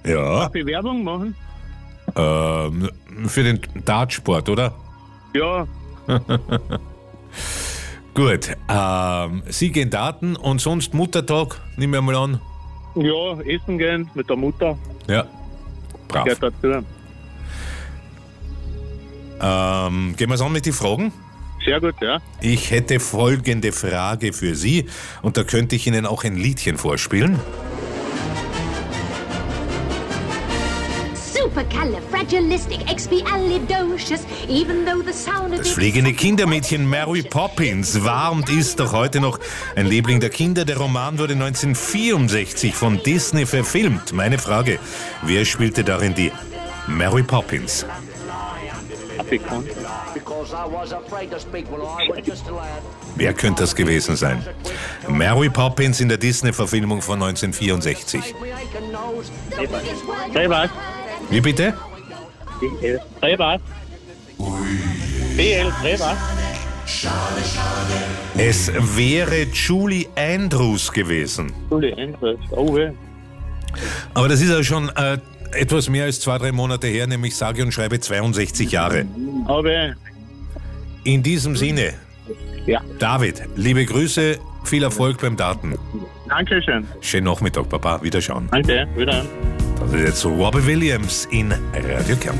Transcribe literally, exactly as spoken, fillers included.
Ja. Darf ich Werbung machen? Ähm, für den Dartsport, oder? Ja, Gut. Ähm, Sie gehen Daten und sonst Muttertag, nehmen wir mal an. ja, essen gehen mit der Mutter. Ja. Brav. Gehört dazu. Ähm, gehen wir es an mit den Fragen? Sehr gut, ja. Ich hätte folgende Frage für Sie und da könnte ich Ihnen auch ein Liedchen vorspielen. Supercalifragilisticexpialidocious, even though the sound of Das it fliegende Kindermädchen Mary Poppins war und ist doch heute noch ein Liebling der Kinder. Der Roman wurde neunzehnhundertvierundsechzig von Disney verfilmt. Meine Frage, wer spielte darin die Mary Poppins? Bekannt. Wer könnte das gewesen sein? Mary Poppins in der Disney-Verfilmung von neunzehnhundertvierundsechzig. Dreh was? Wie bitte? Dreh was? B L, dreh was? Es wäre Julie Andrews gewesen. Julie Andrews. Oh, ja. Aber das ist ja schon äh, etwas mehr als zwei, drei Monate her, nämlich sage und schreibe zweiundsechzig Jahre. Aber, In diesem Sinne, ja. David, liebe Grüße, viel Erfolg beim Daten. Dankeschön. Schönen Nachmittag, Papa, wiederschauen. Danke, wieder. Das ist jetzt Robbie Williams in Radio Kärnten.